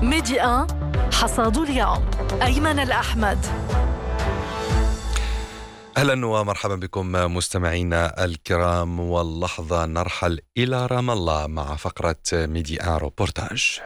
ميديا حصاد اليوم. أيمن الأحمد. أهلا ومرحبا بكم مستمعينا الكرام، واللحظة نرحل إلى رام الله مع فقرة ميديا روبورتاج.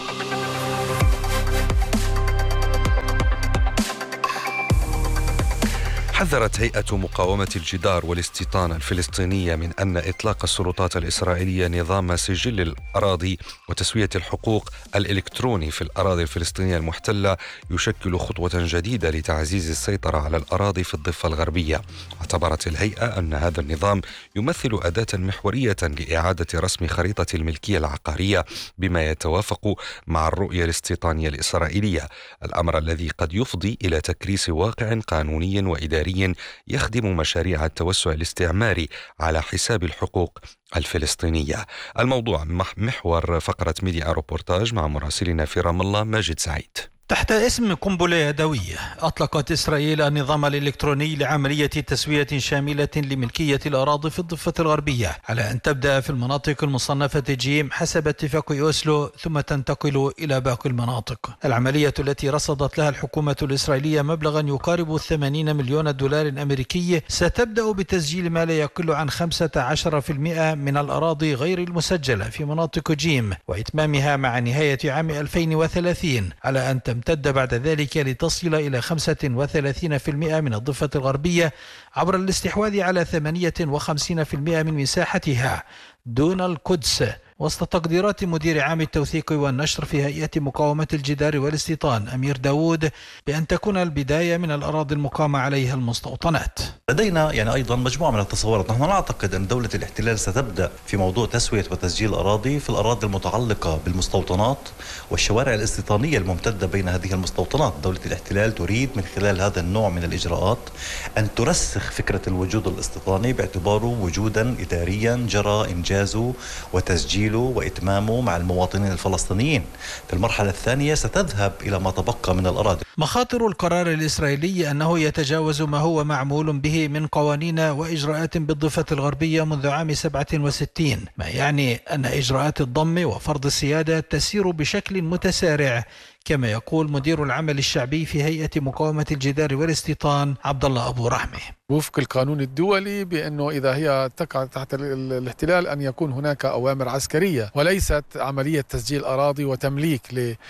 حذرت هيئة مقاومة الجدار والاستيطان الفلسطينية من أن إطلاق السلطات الإسرائيلية نظام سجل الأراضي وتسوية الحقوق الإلكتروني في الأراضي الفلسطينية المحتلة يشكل خطوة جديدة لتعزيز السيطرة على الأراضي في الضفة الغربية. اعتبرت الهيئة أن هذا النظام يمثل أداة محورية لإعادة رسم خريطة الملكية العقارية بما يتوافق مع الرؤية الاستيطانية الإسرائيلية، الأمر الذي قد يفضي إلى تكريس واقع قانوني وإداري يخدم مشاريع التوسع الاستعماري على حساب الحقوق الفلسطينية. الموضوع محور فقرة ميديا روبورتاج مع مراسلنا في رام الله ماجد سعيد. تحت اسم قنبلة يدوية أطلقت إسرائيل النظام الإلكتروني لعملية تسوية شاملة لملكية الأراضي في الضفة الغربية، على أن تبدأ في المناطق المصنفة جيم حسب اتفاق أوسلو ثم تنتقل إلى باقي المناطق. العملية التي رصدت لها الحكومة الإسرائيلية مبلغا يقارب 80 مليون دولار أمريكي ستبدأ بتسجيل ما لا يقل عن 15% من الأراضي غير المسجلة في مناطق جيم، وإتمامها مع نهاية عام 2030، على أن تمتد بعد ذلك لتصل إلى 35% من الضفة الغربية عبر الاستحواذ على 58% من مساحتها دون القدس، وسط تقديرات مدير عام التوثيق والنشر في هيئة مقاومة الجدار والاستيطان أمير داود بأن تكون البداية من الأراضي المقامة عليها المستوطنات. لدينا أيضا مجموعة من التصورات. نحن نعتقد أن دولة الاحتلال ستبدأ في موضوع تسوية وتسجيل أراضي في الأراضي المتعلقة بالمستوطنات والشوارع الاستيطانية الممتدة بين هذه المستوطنات. دولة الاحتلال تريد من خلال هذا النوع من الإجراءات أن ترسخ فكرة الوجود الاستيطاني باعتباره وجودا إداريا جرى إنجازه وتسجيله وإتمامه مع المواطنين الفلسطينيين. في المرحلة الثانية ستذهب إلى ما تبقى من الأراضي. مخاطر القرار الإسرائيلي أنه يتجاوز ما هو معمول به من قوانين وإجراءات بالضفة الغربية منذ عام 67، ما يعني أن إجراءات الضم وفرض السيادة تسير بشكل متسارع، كما يقول مدير العمل الشعبي في هيئة مقاومة الجدار والاستيطان عبد الله أبو رحمة. وفق القانون الدولي بأنه إذا هي تقع تحت الاحتلال أن يكون هناك أوامر عسكرية وليست عملية تسجيل أراضي وتمليك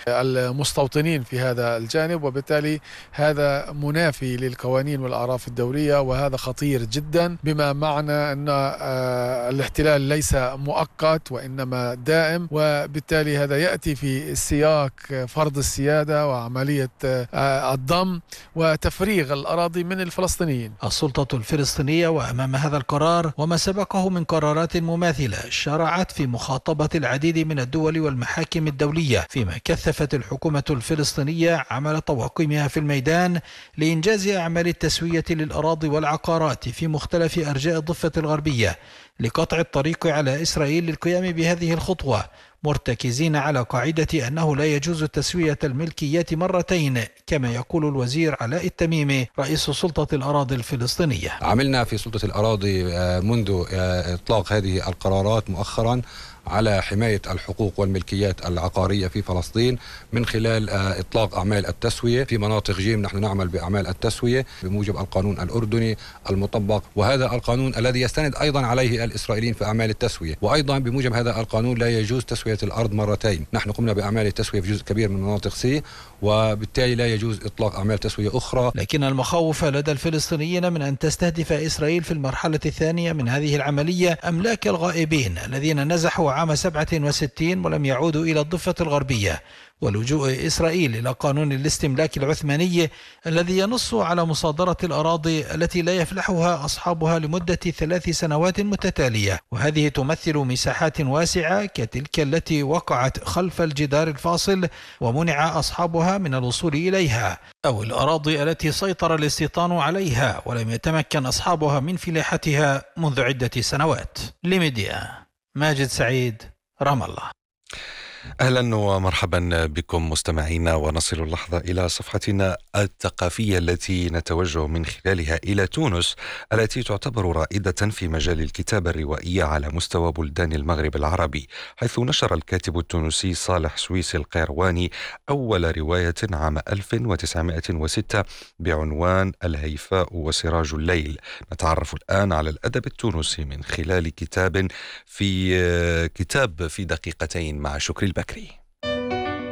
للمستوطنين في هذا الجانب، وبالتالي هذا منافي للقوانين والأعراف الدولية، وهذا خطير جدا، بما معنى أن الاحتلال ليس مؤقت وإنما دائم، وبالتالي هذا يأتي في سياق فرض السيادة وعملية الضم وتفريغ الأراضي من الفلسطينيين. السلطة الفلسطينية وأمام هذا القرار وما سبقه من قرارات مماثلة شرعت في مخاطبة العديد من الدول والمحاكم الدولية، فيما كثفت الحكومة الفلسطينية عمل طواقمها في الميدان لإنجاز أعمال التسوية للأراضي والعقارات في مختلف أرجاء الضفة الغربية لقطع الطريق على إسرائيل للقيام بهذه الخطوة، مرتكزين على قاعدة أنه لا يجوز تسوية الملكيات مرتين، كما يقول الوزير علاء التميمي رئيس سلطة الأراضي الفلسطينية. عملنا في سلطة الأراضي منذ إطلاق هذه القرارات مؤخرا على حماية الحقوق والملكيات العقارية في فلسطين من خلال إطلاق أعمال التسوية في مناطق جيم. نحن نعمل بأعمال التسوية بموجب القانون الأردني المطبق، وهذا القانون الذي يستند أيضا عليه الإسرائيليين في أعمال التسوية، وأيضا بموجب هذا القانون لا يجوز تسوية الأرض مرتين. نحن قمنا بأعمال التسوية في جزء كبير من مناطق سي، وبالتالي لا يجوز إطلاق أعمال تسوية أخرى. لكن المخاوف لدى الفلسطينيين من أن تستهدف إسرائيل في المرحلة الثانية من هذه العملية أملاك الغائبين الذين نزحوا عام 67 ولم يعودوا إلى الضفة الغربية، ولجوء إسرائيل إلى قانون الاستملاك العثماني الذي ينص على مصادرة الأراضي التي لا يفلحها أصحابها لمدة 3 سنوات متتالية، وهذه تمثل مساحات واسعة كتلك التي وقعت خلف الجدار الفاصل ومنع أصحابها من الوصول إليها، أو الأراضي التي سيطر الاستيطان عليها ولم يتمكن أصحابها من فلاحتها منذ عدة سنوات. لميديا ماجد سعيد، رام الله. أهلا ومرحبا بكم مستمعينا، ونصل اللحظة إلى صفحتنا الثقافية التي نتوجه من خلالها إلى تونس، التي تعتبر رائدة في مجال الكتابة الروائية على مستوى بلدان المغرب العربي، حيث نشر الكاتب التونسي صالح سويسي القيرواني أول رواية عام 1906 بعنوان الهيفاء وسراج الليل. نتعرف الآن على الأدب التونسي من خلال كتاب في دقيقتين مع شكري البكري.